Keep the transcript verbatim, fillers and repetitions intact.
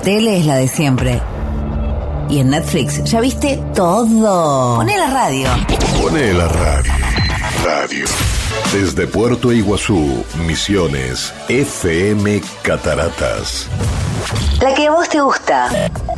tele es la de siempre. Y en Netflix ya viste todo. Poné la radio. Poné la radio. Radio. Desde Puerto Iguazú, Misiones, F M Cataratas. La que a vos te gusta.